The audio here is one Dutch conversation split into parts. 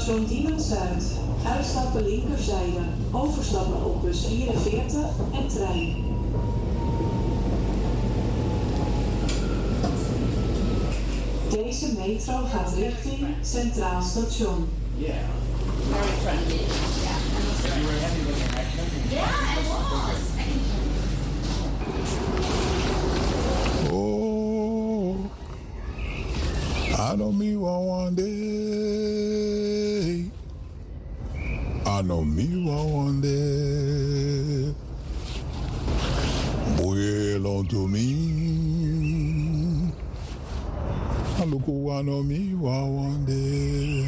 Station Diemen Zuid. Uitstappen linkerzijde. Overstappen op bus 44 en trein. Deze metro gaat richting Centraal Station. Yeah. Very friendly. Yeah. You were happy with the action? Yeah, I was. Oh, I know me one day. I know me one day. Boy, long to me. I look who I know me one day.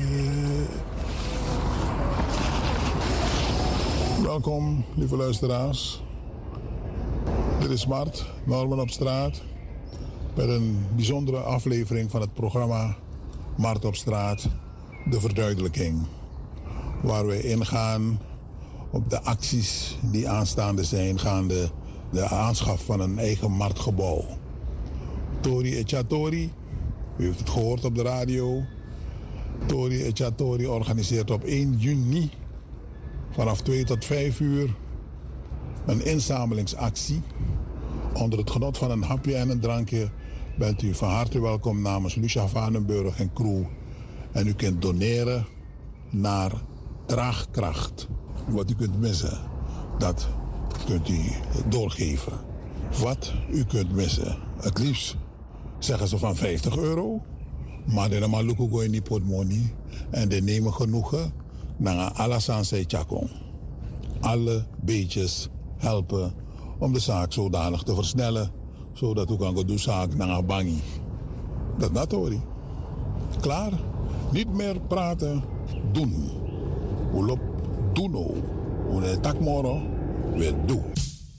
Welkom, lieve luisteraars. Dit is Mart, Norman op straat. Met een bijzondere aflevering van het programma Mart op straat, de verduidelijking. Waar we ingaan op de acties die aanstaande zijn gaande de aanschaf van een eigen marktgebouw. Tori Echatori, u heeft het gehoord op de radio. Tori Echatori organiseert op 1 juni vanaf 2 tot 5 uur een inzamelingsactie. Onder het genot van een hapje en een drankje bent u van harte welkom namens Lucia Vanenburg en crew. En u kunt doneren naar Draagkracht. Wat u kunt missen, dat kunt u doorgeven. Wat u kunt missen. Het liefst zeggen ze van €50. Maar de maluku gooi niet portemonnee. En de nemen genoegen naar Alassane Chakong. Alle beetjes helpen om de zaak zodanig te versnellen, zodat u kan doen de zaak naar Bangi. Dat natori. Klaar? Niet meer praten, doen. Ulop, doen. Hoe takmoro, we doen.